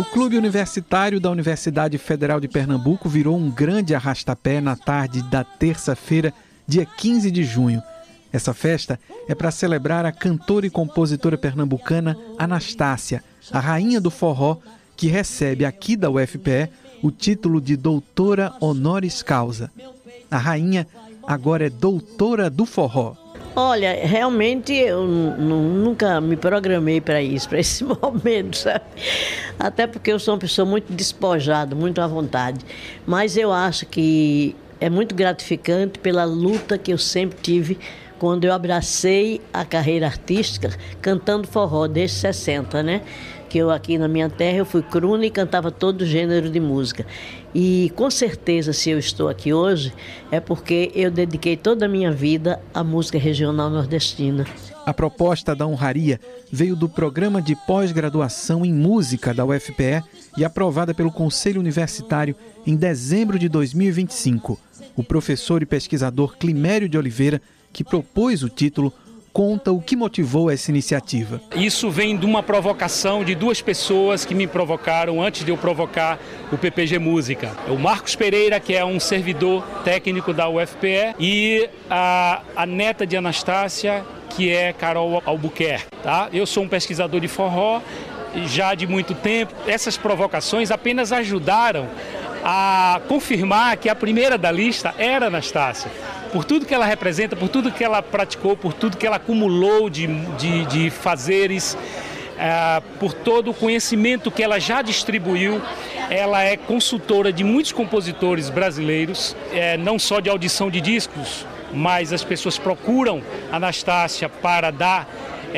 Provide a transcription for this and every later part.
Clube Universitário da Universidade Federal de Pernambuco virou um grande arrastapé na tarde da terça-feira, dia 15 de junho. Essa festa é para celebrar a cantora e compositora pernambucana Anastácia, a rainha do forró, que recebe aqui da UFPE o título de doutora honoris causa. A rainha agora é doutora do forró. Olha, realmente eu nunca me programei para isso, para esse momento, sabe? Até porque eu sou uma pessoa muito despojada, muito à vontade. Mas eu acho que é muito gratificante pela luta que eu sempre tive quando eu abracei a carreira artística cantando forró desde 60, né? Que eu aqui na minha terra eu fui cruna e cantava todo gênero de música. E com certeza, se eu estou aqui hoje, é porque eu dediquei toda a minha vida à música regional nordestina. A proposta da honraria veio do Programa de Pós-Graduação em Música da UFPE e aprovada pelo Conselho Universitário em dezembro de 2025. O professor e pesquisador Climério de Oliveira, que propôs o título, conta o que motivou essa iniciativa. Isso vem de uma provocação de duas pessoas que me provocaram antes de eu provocar o PPG Música. O Marcos Pereira, que é um servidor técnico da UFPE, e a neta de Anastácia, que é Carol Albuquerque. Tá? Eu sou um pesquisador de forró já de muito tempo. Essas provocações apenas ajudaram a confirmar que a primeira da lista era Anastácia. Por tudo que ela representa, por tudo que ela praticou, por tudo que ela acumulou de fazeres, por todo o conhecimento que ela já distribuiu. Ela é consultora de muitos compositores brasileiros, não só de audição de discos, mas as pessoas procuram Anastácia para dar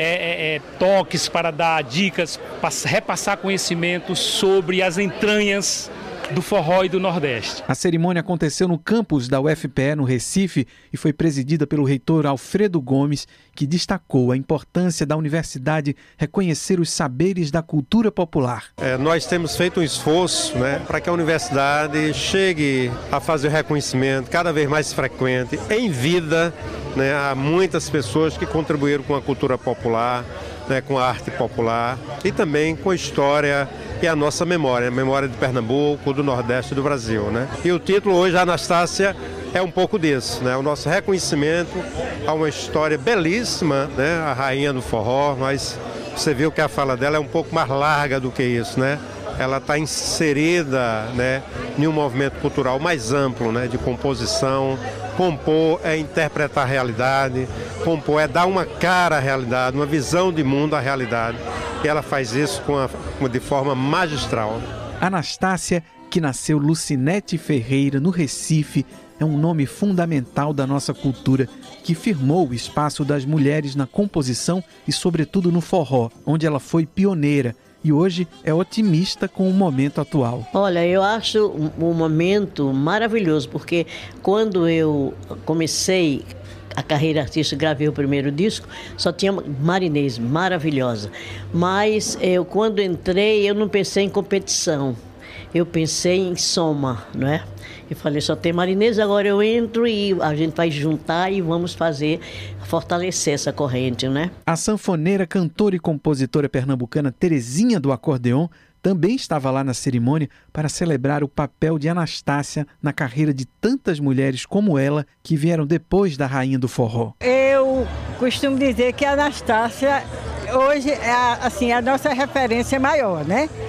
toques, para dar dicas, para repassar conhecimento sobre as entranhas do forró e do Nordeste. A cerimônia aconteceu no campus da UFPE, no Recife, e foi presidida pelo reitor Alfredo Gomes, que destacou a importância da universidade reconhecer os saberes da cultura popular. Nós temos feito um esforço, para que a universidade chegue a fazer o reconhecimento cada vez mais frequente, em vida, a muitas pessoas que contribuíram com a cultura popular, com a arte popular e também com a história e a nossa memória, a memória de Pernambuco, do Nordeste e do Brasil. E o título hoje, Anastácia, é um pouco disso, o nosso reconhecimento a uma história belíssima, a rainha do forró, mas você viu que a fala dela é um pouco mais larga do que isso, Ela está inserida, em um movimento cultural mais amplo, de composição. Compor é interpretar a realidade, compor é dar uma cara à realidade, uma visão de mundo à realidade. E ela faz isso de forma magistral. Anastácia, que nasceu Lucinete Ferreira, no Recife, é um nome fundamental da nossa cultura, que firmou o espaço das mulheres na composição e, sobretudo, no forró, onde ela foi pioneira. E hoje é otimista com o momento atual. Olha, eu acho um momento maravilhoso, porque quando eu comecei a carreira artística, gravei o primeiro disco, só tinha Marinês, maravilhosa. Mas quando entrei, eu não pensei em competição, eu pensei em soma, Eu falei, só tem Marinês, agora eu entro e a gente vai juntar e vamos fortalecer essa corrente, A sanfoneira, cantora e compositora pernambucana Terezinha do Acordeon também estava lá na cerimônia para celebrar o papel de Anastácia na carreira de tantas mulheres como ela que vieram depois da rainha do forró. Eu costumo dizer que a Anastácia hoje é a nossa referência maior,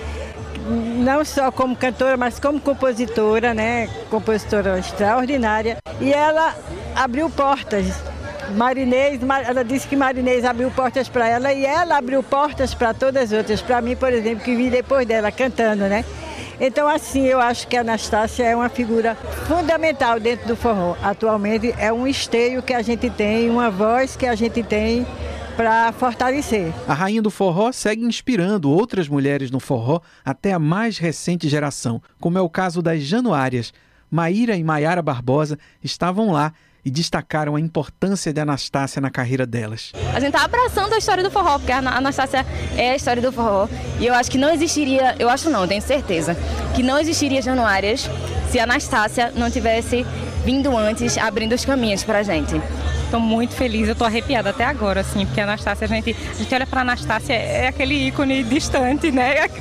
Não só como cantora, mas como compositora, Compositora extraordinária. E ela abriu portas. Marinês, ela disse que Marinês abriu portas para ela e ela abriu portas para todas as outras. Para mim, por exemplo, que vim depois dela cantando, Então, assim, eu acho que a Anastácia é uma figura fundamental dentro do forró. Atualmente é um esteio que a gente tem, uma voz que a gente tem para fortalecer. A rainha do forró segue inspirando outras mulheres no forró até a mais recente geração, como é o caso das Januárias. Maíra e Maiara Barbosa estavam lá e destacaram a importância de Anastácia na carreira delas. A gente está abraçando a história do forró, porque a Anastácia é a história do forró. E eu acho que não existiria, tenho certeza, que não existiria Januárias se a Anastácia não tivesse vindo antes, abrindo os caminhos para a gente. Estou muito feliz, eu estou arrepiada até agora, porque a Anastácia, a gente olha para a Anastácia, é aquele ícone distante,